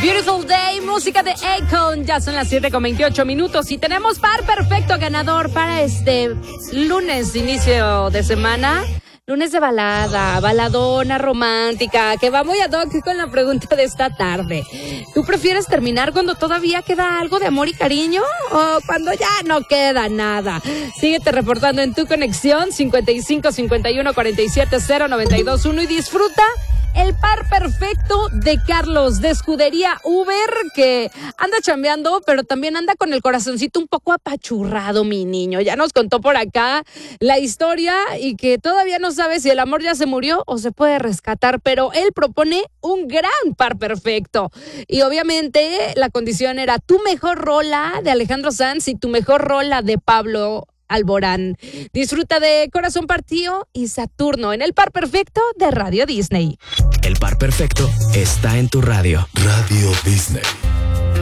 Beautiful Day, música de Akon. Ya son las 7:28 y tenemos par perfecto ganador para este lunes, inicio de semana. Lunes de balada, baladona romántica, que va muy ad hoc con la pregunta de esta tarde. ¿Tú prefieres terminar cuando todavía queda algo de amor y cariño o cuando ya no queda nada? Síguete reportando en tu conexión 55 51 47 0921 y disfruta el par perfecto de Carlos, de Escudería Uber, que anda chambeando, pero también anda con el corazoncito un poco apachurrado, mi niño. Ya nos contó por acá la historia y que todavía no sabe si el amor ya se murió o se puede rescatar, pero él propone un gran par perfecto. Y obviamente la condición era tu mejor rola de Alejandro Sanz y tu mejor rola de Pablo Alborán. Disfruta de Corazón Partido y Saturno en el par perfecto de Radio Disney. El par perfecto está en tu radio. Radio Disney.